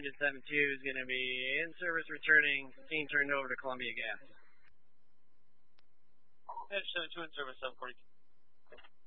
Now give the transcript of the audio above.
engine 72 is going to be in service returning, being turned over to Columbia Gas. Engine 72 in service, 742.